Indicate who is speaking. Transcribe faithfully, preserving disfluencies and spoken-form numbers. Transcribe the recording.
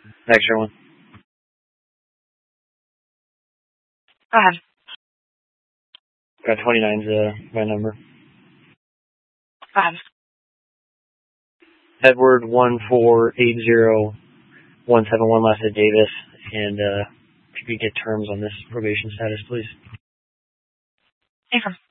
Speaker 1: Extra one.
Speaker 2: Go ahead.
Speaker 1: Got twenty-nine's uh, my number.
Speaker 2: Go ahead.
Speaker 1: Edward one four eight zero one seven one, last at Davis, and uh, if you could get terms on this probation status, please.
Speaker 2: Affirm.